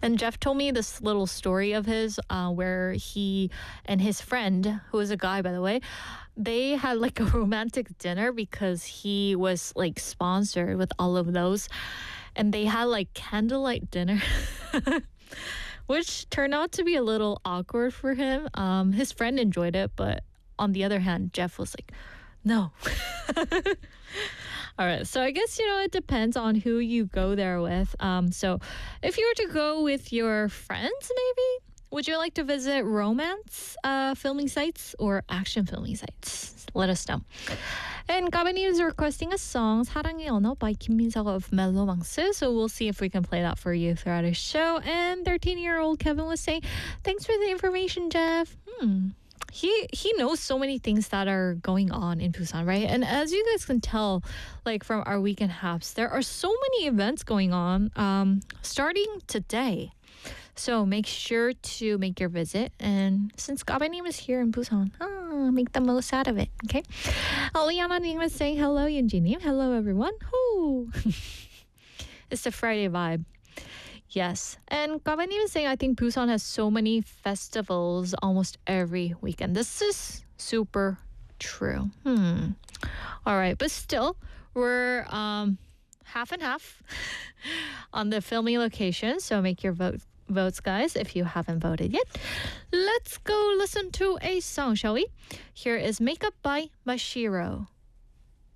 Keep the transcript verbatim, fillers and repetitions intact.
And Jeff told me this little story of his uh, where he and his friend, who is a guy, by the way, they had like a romantic dinner because he was like sponsored with all of those. And they had like candlelight dinner, which turned out to be a little awkward for him. Um, his friend enjoyed it, but on the other hand, Jeff was like, no. All right. So I guess, you know, it depends on who you go there with. Um, so if you were to go with your friends, maybe, would you like to visit romance uh, filming sites or action filming sites? Let us know. And Gabani is requesting a song, 사랑의 언어 by Kim Min-seok of Mellomangs. So we'll see if we can play that for you throughout our show. And thirteen-year-old Kevin was saying, thanks for the information, Jeff. Hmm. He he knows so many things that are going on in Busan, right? And as you guys can tell, like from our weekend haps, there are so many events going on um, starting today. So make sure to make your visit. And since Gabanim is here in Busan, ah, make the most out of it, okay? Liana Ning is saying hello, Yunjinim. Hello, everyone. Woo. It's the Friday vibe. Yes. And Gabanim is saying, I think Busan has so many festivals almost every weekend. This is super true. Hmm. All right. But still, we're um, half and half on the filming location. So make your vote. Votes, guys, if you haven't voted yet. Let's go listen to a song, shall we? Here is Makeup by Mashiro.